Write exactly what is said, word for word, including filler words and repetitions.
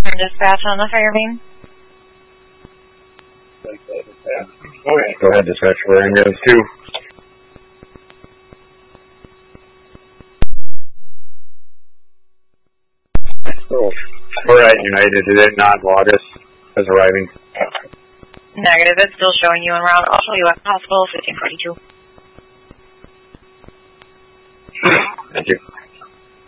Eastern Dispatch on the fire main. Okay, go ahead, dispatch for ambulance two. Oh, alright, United, did it not log us as arriving? Negative, it's still showing you en route. I'll show you at Hospital fifteen forty-two. Thank you.